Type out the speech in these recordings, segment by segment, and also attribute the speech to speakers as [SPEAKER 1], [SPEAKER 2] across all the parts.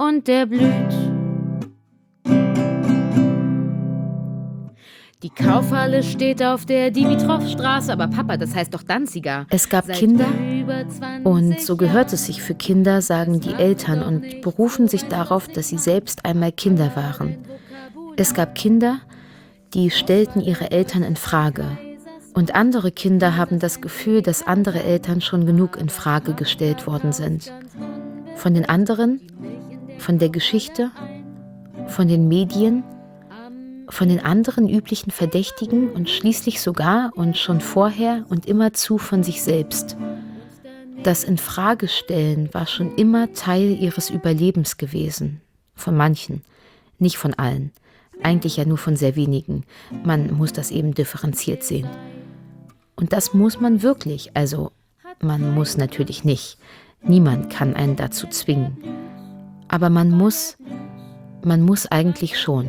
[SPEAKER 1] und der blüht. Die Kaufhalle steht auf der Dimitrovstraße, aber Papa, das heißt doch Danziger.
[SPEAKER 2] Es gab Kinder und so gehört es sich für Kinder, sagen die Eltern und berufen sich darauf, dass sie selbst einmal Kinder waren. Es gab Kinder, die stellten ihre Eltern in Frage. Und andere Kinder haben das Gefühl, dass andere Eltern schon genug in Frage gestellt worden sind. Von den anderen, von der Geschichte, von den Medien, von den anderen üblichen Verdächtigen und schließlich sogar und schon vorher und immerzu von sich selbst. Das Infragestellen war schon immer Teil ihres Überlebens gewesen. Von manchen, nicht von allen. Eigentlich ja nur von sehr wenigen. Man muss das eben differenziert sehen. Und das muss man wirklich, also man muss natürlich nicht. Niemand kann einen dazu zwingen. Aber man muss eigentlich schon.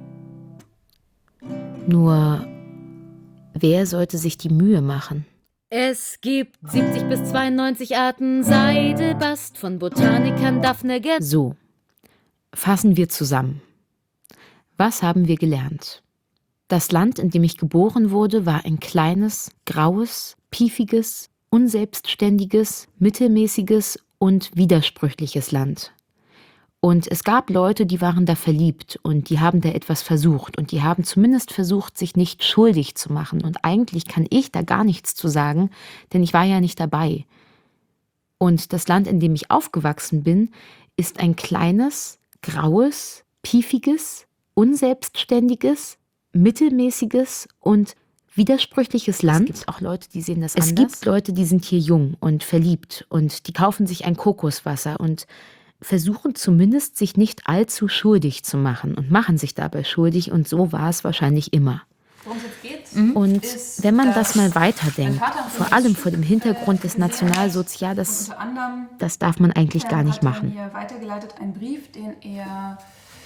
[SPEAKER 2] Nur, wer sollte sich die Mühe machen?
[SPEAKER 1] Es gibt 70 bis 92 Arten Seide, Bast von Botanikern Daphne
[SPEAKER 2] So, fassen wir zusammen. Was haben wir gelernt? Das Land, in dem ich geboren wurde, war ein kleines, graues, piefiges, unselbstständiges, mittelmäßiges und widersprüchliches Land. Und es gab Leute, die waren da verliebt und die haben da etwas versucht und die haben zumindest versucht, sich nicht schuldig zu machen. Und eigentlich kann ich da gar nichts zu sagen, denn ich war ja nicht dabei. Und das Land, in dem ich aufgewachsen bin, ist ein kleines, graues, piefiges, unselbstständiges, mittelmäßiges und widersprüchliches Land. Es gibt auch Leute, die sehen das anders. Es gibt Leute, die sind hier jung und verliebt und die kaufen sich ein Kokoswasser und versuchen zumindest, sich nicht allzu schuldig zu machen und machen sich dabei schuldig und so war es wahrscheinlich immer.
[SPEAKER 3] Worum es jetzt geht,
[SPEAKER 2] und
[SPEAKER 3] ist,
[SPEAKER 2] wenn man das mal weiterdenkt, vor allem vor dem Hintergrund des
[SPEAKER 3] Nationalsozialismus,
[SPEAKER 2] das darf man eigentlich gar nicht machen.
[SPEAKER 3] Hier weitergeleitet einen Brief, den er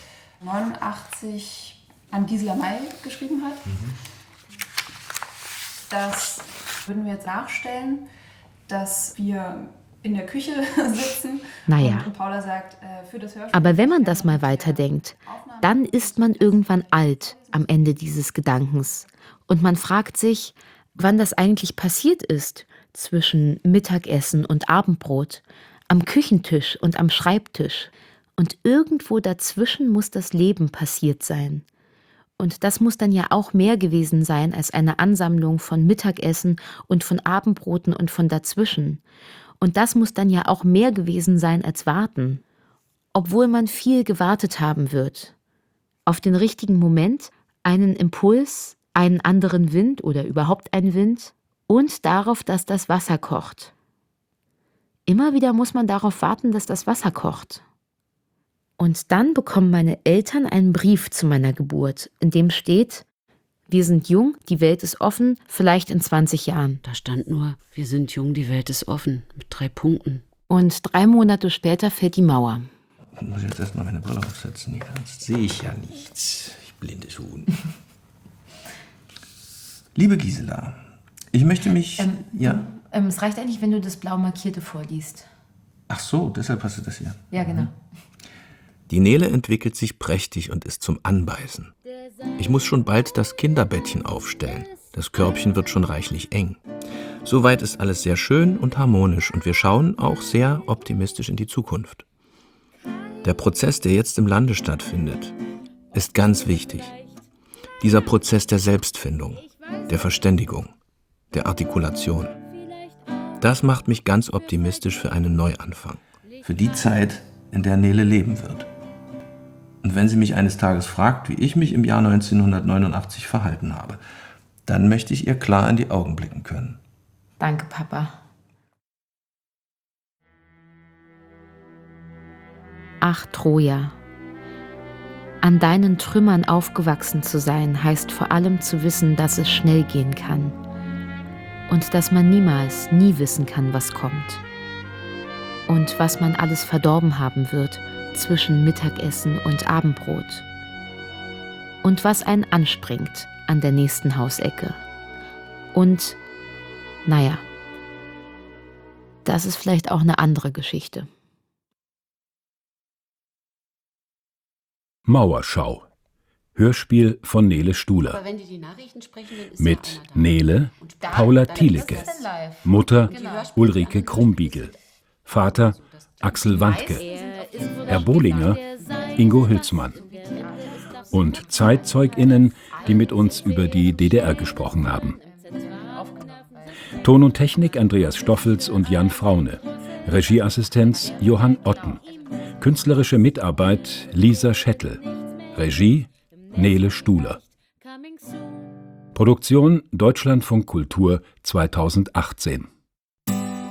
[SPEAKER 3] 89 an Gisela May geschrieben hat. Das würden wir jetzt nachstellen, dass wir in der Küche sitzen
[SPEAKER 2] Naja.
[SPEAKER 3] und Paula sagt, für das Hörspiel...
[SPEAKER 2] Aber wenn man das mal weiterdenkt, dann ist man irgendwann alt am Ende dieses Gedankens. Und man fragt sich, wann das eigentlich passiert ist zwischen Mittagessen und Abendbrot, am Küchentisch und am Schreibtisch. Und irgendwo dazwischen muss das Leben passiert sein. Und das muss dann ja auch mehr gewesen sein als eine Ansammlung von Mittagessen und von Abendbroten und von dazwischen. Und das muss dann ja auch mehr gewesen sein als warten. Obwohl man viel gewartet haben wird. Auf den richtigen Moment, einen Impuls, einen anderen Wind oder überhaupt einen Wind und darauf, dass das Wasser kocht. Immer wieder muss man darauf warten, dass das Wasser kocht. Und dann bekommen meine Eltern einen Brief zu meiner Geburt, in dem steht: Wir sind jung, die Welt ist offen, vielleicht in 20 Jahren.
[SPEAKER 4] Da stand nur, wir sind jung, die Welt ist offen, mit 3 Punkten.
[SPEAKER 2] Und 3 Monate später fällt die Mauer.
[SPEAKER 5] Ich muss jetzt erstmal meine Brille aufsetzen, hier, sonst sehe ich ja nichts. Ich blindes Huhn. Liebe Gisela, ich möchte mich... ja?
[SPEAKER 2] Es reicht eigentlich, wenn du das blau markierte vorliest.
[SPEAKER 5] Ach so, deshalb hast du das hier.
[SPEAKER 2] Ja, genau.
[SPEAKER 6] Die Nele entwickelt sich prächtig und ist zum Anbeißen. Ich muss schon bald das Kinderbettchen aufstellen. Das Körbchen wird schon reichlich eng. Soweit ist alles sehr schön und harmonisch und wir schauen auch sehr optimistisch in die Zukunft. Der Prozess, der jetzt im Lande stattfindet, ist ganz wichtig. Dieser Prozess der Selbstfindung, der Verständigung, der Artikulation. Das macht mich ganz optimistisch für einen Neuanfang.
[SPEAKER 5] Für die Zeit, in der Nele leben wird. Und wenn sie mich eines Tages fragt, wie ich mich im Jahr 1989 verhalten habe, dann möchte ich ihr klar in die Augen blicken können.
[SPEAKER 2] Danke, Papa. Ach, Troja. An deinen Trümmern aufgewachsen zu sein, heißt vor allem zu wissen, dass es schnell gehen kann. Und dass man niemals, nie wissen kann, was kommt. Und was man alles verdorben haben wird zwischen Mittagessen und Abendbrot. Und was einen anspringt an der nächsten Hausecke. Und, naja, das ist vielleicht auch eine andere Geschichte.
[SPEAKER 7] Mauerschau. Hörspiel von Nele Stuhler. Mit Nele Paula Thielecke, Mutter Ulrike Krumbiegel, Vater Axel Wandke, Herr Bohlinger Ingo Hülsmann und ZeitzeugInnen, die mit uns über die DDR gesprochen haben. Ton und Technik Andreas Stoffels und Jan Fraune. Regieassistenz Johann Otten. Künstlerische Mitarbeit Lisa Schettel. Regie Nele Stuhler. Produktion Deutschlandfunk Kultur 2018.